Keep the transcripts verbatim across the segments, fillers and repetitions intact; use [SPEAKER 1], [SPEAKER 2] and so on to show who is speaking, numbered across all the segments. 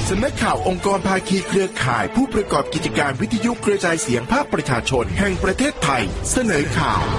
[SPEAKER 1] สำนักข่าวองค์กรภาคีเครือข่ายผู้ประกอบกิจการวิทยุกระจายเสียงภาคประชาชนแห่งประเทศไทยเสนอข่าว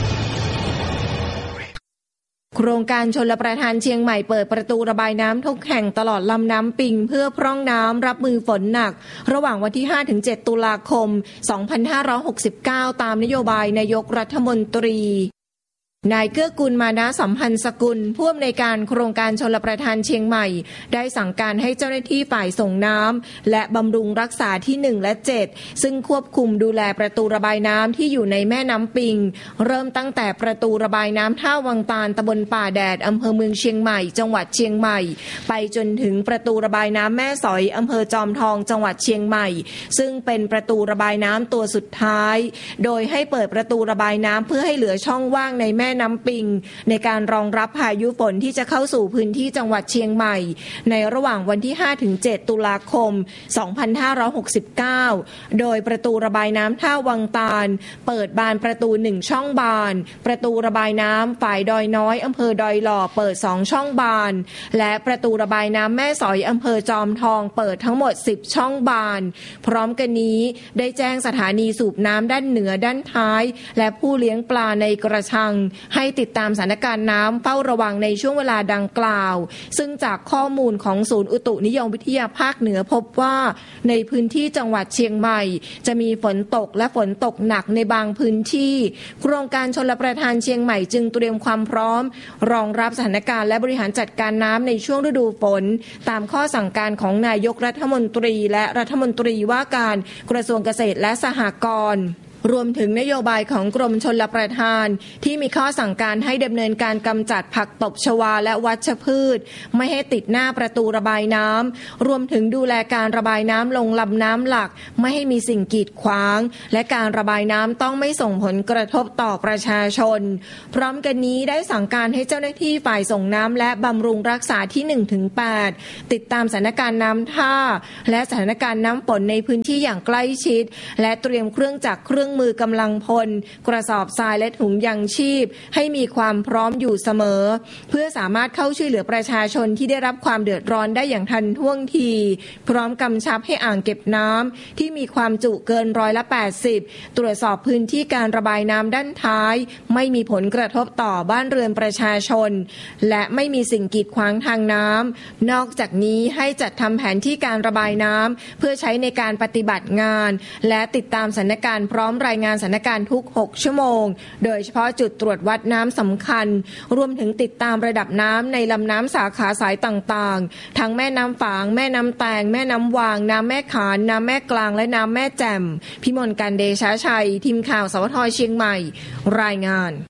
[SPEAKER 2] โครงการชลประทานเชียงใหม่เปิดประตูระบายน้ำทุกแห่งตลอดลำน้ำปิงเพื่อพร่องน้ำรับมือฝนหนักระหว่างวันที่ ห้าถึงเจ็ด ตุลาคม สองพันห้าร้อยหกสิบเก้า ตามนโยบายนายกรัฐมนตรีนายเกื้อกูลมานะสัมพันธ์สกุลผู้อำนวยการโครงการชลประทานเชียงใหม่ได้สั่งการให้เจ้าหน้าที่ฝ่ายส่งน้ำและบำรุงรักษาที่หนึ่งและเจ็ดซึ่งควบคุมดูแลประตูระบายน้ำที่อยู่ในแม่น้ำปิงเริ่มตั้งแต่ประตูระบายน้ำท่าวังตาลตำบลป่าแดดอำเภอเมืองเชียงใหม่จังหวัดเชียงใหม่ไปจนถึงประตูระบายน้ำแม่สอยอำเภอจอมทองจังหวัดเชียงใหม่ซึ่งเป็นประตูระบายน้ำตัวสุดท้ายโดยให้เปิดประตูระบายน้ำเพื่อให้เหลือช่องว่างในแม่น้ำปิงในการรองรับพายุฝนที่จะเข้าสู่พื้นที่จังหวัดเชียงใหม่ในระหว่างวันที่ ห้าถึงเจ็ด ตุลาคม สองพันห้าร้อยหกสิบเก้า โดยประตูระบายน้ำท่าวังตาลเปิดบานประตูหนึ่งช่องบานประตูระบายน้ำฝ่ายดอยน้อยอำเภอดอยหล่อเปิดสองช่องบานและประตูระบายน้ำแม่สอยอำเภอจอมทองเปิดทั้งหมดสิบช่องบานพร้อมกันนี้ได้แจ้งสถานีสูบน้ำด้านเหนือด้านท้ายและผู้เลี้ยงปลาในกระชังให้ติดตามสถานการณ์น้ำเฝ้าระวังในช่วงเวลาดังกล่าวซึ่งจากข้อมูลของศูนย์อุตุนิยมวิทยาภาคเหนือพบว่าในพื้นที่จังหวัดเชียงใหม่จะมีฝนตกและฝนตกหนักในบางพื้นที่โครงการชลประทานเชียงใหม่จึงเตรียมความพร้อมรองรับสถานการณ์และบริหารจัดการน้ำในช่วงฤดูฝนตามข้อสั่งการของนายกรัฐมนตรีและรัฐมนตรีว่าการกระทรวงเกษตรและสหกรณ์รวมถึงนโยบายของกรมชลประทานที่มีข้อสั่งการให้ดำเนินการกำจัดผักตบชวาและวัชพืชไม่ให้ติดหน้าประตูระบายน้ำรวมถึงดูแลการระบายน้ำลงลำน้ำหลักไม่ให้มีสิ่งกีดขวางและการระบายน้ำต้องไม่ส่งผลกระทบต่อประชาชนพร้อมกันนี้ได้สั่งการให้เจ้าหน้าที่ฝ่ายส่งน้ำและบำรุงรักษาที่ หนึ่งถึงแปด ติดตามสถานการณ์น้ำท่าและสถานการณ์น้ำฝนในพื้นที่อย่างใกล้ชิดและเตรียมเครื่องจักรเครื่องมือกำลังพลกระสอบทรายและถุงยังชีพให้มีความพร้อมอยู่เสมอเพื่อสามารถเข้าช่วยเหลือประชาชนที่ได้รับความเดือดร้อนได้อย่างทันท่วงทีพร้อมกำชับให้อ่างเก็บน้ำที่มีความจุเกินร้อยละแปดสิบตรวจสอบพื้นที่การระบายน้ำด้านท้ายไม่มีผลกระทบต่อบ้านเรือนประชาชนและไม่มีสิ่งกีดขวางทางน้ำนอกจากนี้ให้จัดทำแผนที่การระบายน้ำเพื่อใช้ในการปฏิบัติงานและติดตามสถานการณ์พร้อมรายงานสถานการณ์ทุกหกชั่วโมงโดยเฉพาะจุดตรวจวัดน้ำสำคัญรวมถึงติดตามระดับน้ำในลำน้ำสาขาสายต่างๆทั้งแม่น้ำฝางแม่น้ำแตงแม่น้ำวางน้ำแม่ขานน้ำแม่กลางและน้ำแม่แจ่มพิมลการเดชาชัยทีมข่าวสวทเชียงใหม่รายงาน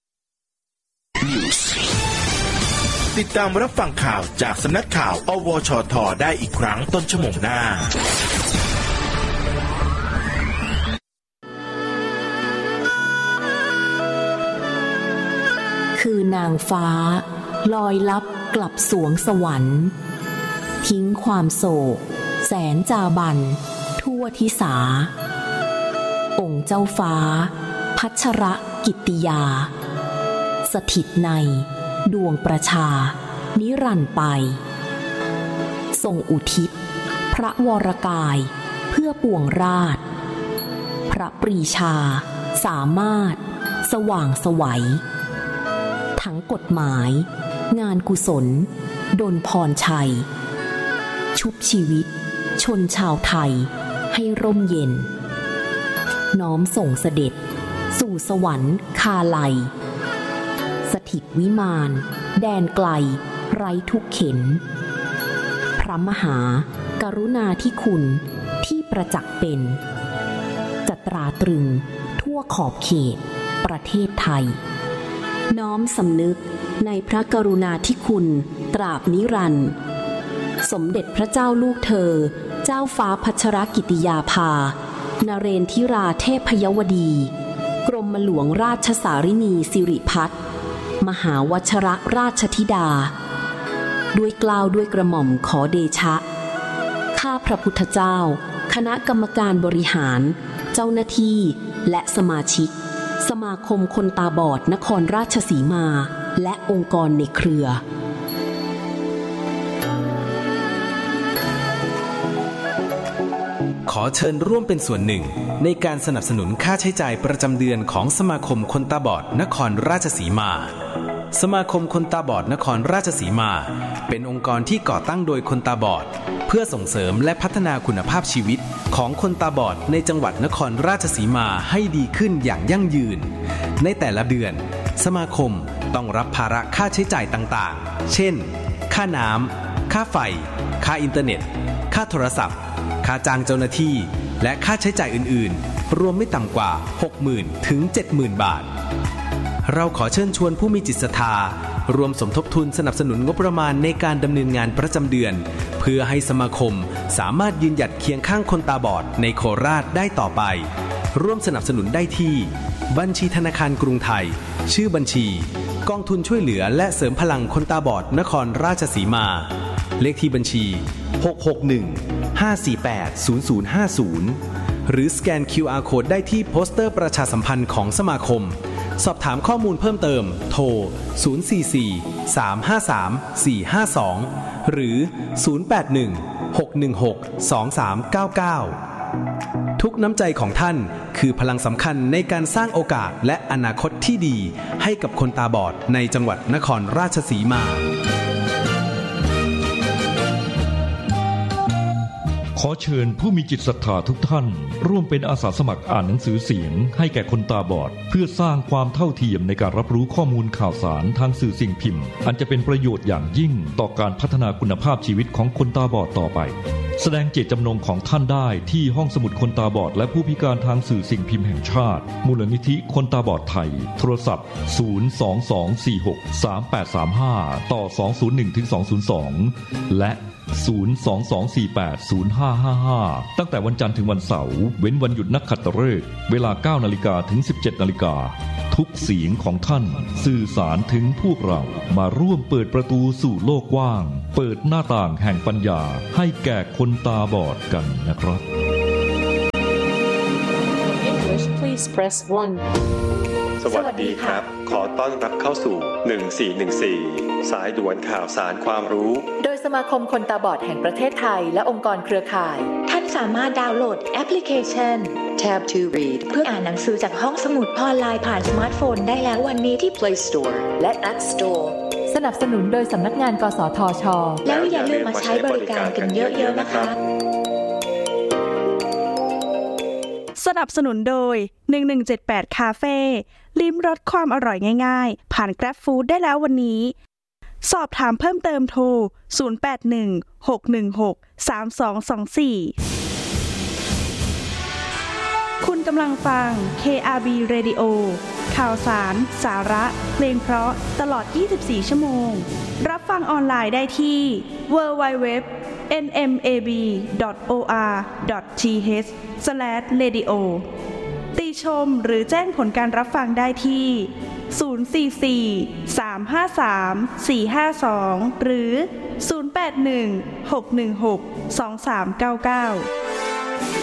[SPEAKER 1] ติดตามรับฟังข่าวจากสำนักข่าวอวชทได้อีกครั้งต้นชั่วโมงหน้า
[SPEAKER 3] คือนางฟ้าลอยลับกลับสวงสวรรค์ทิ้งความโศกแสนจาบันทั่วทิสาองค์เจ้าฟ้าพัชรกิตติยาสถิตในดวงประชานิรันดร์ไปทรงอุทิศพระวรกายเพื่อปวงราชพระปรีชาสามารถสว่างไสวทั้งกฎหมายงานกุศลดลพรชัยชุบชีวิตชนชาวไทยให้ร่มเย็นน้อมส่งเสด็จสู่สวรรค์คาไลสถิตวิมานแดนไกลไร้ทุกเข็นพระมหากรุณาธิคุณที่ประจักษ์เป็นจะตราตรึงทั่วขอบเขตประเทศไทยน้อมสำนึกในพระกรุณาธิคุณตราบนิรันดร์สมเด็จพระเจ้าลูกเธอเจ้าฟ้าพัชรกิติยาภานเรนทิราเทพยวดีกรมหลวงราชสารินีสิริพัฒน์มหาวชรราชธิดาด้วยเกล้าด้วยกระหม่อมขอเดชะข้าพระพุทธเจ้าคณะกรรมการบริหารเจ้าหน้าที่และสมาชิกสมาคมคนตาบอดนครราชสีมาและองค์กรในเครือ
[SPEAKER 4] ขอเชิญร่วมเป็นส่วนหนึ่งในการสนับสนุนค่าใช้จ่ายประจำเดือนของสมาคมคนตาบอดนครราชสีมาสมาคมคนตาบอดนครราชสีมาเป็นองค์กรที่ก่อตั้งโดยคนตาบอดเพื่อส่งเสริมและพัฒนาคุณภาพชีวิตของคนตาบอดในจังหวัดนครราชสีมาให้ดีขึ้นอย่างยั่งยืนในแต่ละเดือนสมาคมต้องรับภาระค่าใช้จ่ายต่างๆเช่นค่าน้ำค่าไฟค่าอินเทอร์เน็ตค่าโทรศัพท์ค่าจ้างเจ้าหน้าที่และค่าใช้จ่ายอื่นๆรวมไม่ต่ำกว่า หกหมื่น ถึง เจ็ดหมื่น บาทเราขอเชิญชวนผู้มีจิตศรัทธารวมสมทบทุนสนับสนุนงบประมาณในการดำเนินงานประจำเดือนเพื่อให้สมาคมสามารถยืนหยัดเคียงข้างคนตาบอดในโคราชได้ต่อไปร่วมสนับสนุนได้ที่บัญชีธนาคารกรุงไทยชื่อบัญชีกองทุนช่วยเหลือและเสริมพลังคนตาบอดนครราชสีมาเลขที่บัญชีหก หก หนึ่ง ห้า สี่ แปด ศูนย์ ศูนย์ ห้า ศูนย์หรือสแกน คิว อาร์ Code ได้ที่โปสเตอร์ประชาสัมพันธ์ของสมาคมสอบถามข้อมูลเพิ่มเติมโทรศูนย์ สี่ สี่ สาม ห้า สาม สี่ ห้า สองหรือศูนย์ แปด หนึ่ง หก หนึ่ง หก สอง สาม เก้า เก้าทุกน้ำใจของท่านคือพลังสำคัญในการสร้างโอกาสและอนาคตที่ดีให้กับคนตาบอดในจังหวัดนครราชสีมา
[SPEAKER 5] ขอเชิญผู้มีจิตศรัทธาทุกท่านร่วมเป็นอาสาสมัครอ่านหนังสือเสียงให้แก่คนตาบอดเพื่อสร้างความเท่าเทียมในการรับรู้ข้อมูลข่าวสารทางสื่อสิ่งพิมพ์อันจะเป็นประโยชน์อย่างยิ่งต่อการพัฒนาคุณภาพชีวิตของคนตาบอดต่อไปแสดงเจตจำนงของท่านได้ที่ห้องสมุดคนตาบอดและผู้พิการทางสื่อสิ่งพิมพ์แห่งชาติมูลนิธิคนตาบอดไทยโทรศัพท์ศูนย์ สอง สอง สี่ หก สาม แปด สาม ห้าต่อสองศูนย์หนึ่งถึงสองศูนย์สองและศูนย์ สอง สอง สี่ แปด ศูนย์ ห้า ห้า ห้าตั้งแต่วันจันทร์ถึงวันเสาร์เว้นวันหยุดนักขัตฤกษ์เวลา เก้านาฬิกา ถึง สิบเจ็ดนาฬิกาทุกเสียงของท่านสื่อสารถึงพวกเรามาร่วมเปิดประตูสู่โลกกว้างเปิดหน้าต่างแห่งปัญญาให้แก่คนตาบอดกันนะครับ
[SPEAKER 6] English please press one
[SPEAKER 7] สวัสดีครับขอต้อนรับเข้าสู่หนึ่งสี่หนึ่งสี่สายด่วนข่าวสารความรู้
[SPEAKER 8] โดยสมาคมคนตาบอดแห่งประเทศไทยและองค์กรเครือข่ายท่านสามารถดาวน์โหลดแอปพลิเคชัน Tab to Read เพื่ออ่านหนังสือจากห้องสมุดออนไลน์ผ่านสมาร์ทโฟนได้แล้ววันนี้ที่ Play Store และ App Store สนับสนุนโดยสำนักงานกสทช.แล้วอย่าลืมมาใช้บริการกันเยอะๆนะคะ
[SPEAKER 9] สนับสนุนโดยหนึ่งหนึ่งเจ็ดแปดคาเฟ่ลิ้มรสความอร่อยง่ายๆผ่าน Grab Food ได้แล้ววันนี้สอบถามเพิ่มเติมโทรศูนย์ แปด หนึ่ง หก หนึ่ง หก สาม สอง สอง สี่คุณกำลังฟัง เค อาร์ บี Radio ข่าวสารสาระเพลงเพราะตลอดยี่สิบสี่ชั่วโมงรับฟังออนไลน์ได้ที่ ดับเบิลยู ดับเบิลยู ดับเบิลยู ดอท เอ็น เอ็ม เอ บี ดอท โอ อาร์ ดอท ที เอช สแลช เรดิโอ ติชมหรือแจ้งผลการรับฟังได้ที่ศูนย์ สี่ สี่ สาม ห้า สาม สี่ ห้า สองหรือศูนย์ แปด หนึ่ง หก หนึ่ง หก สอง สาม เก้า เก้า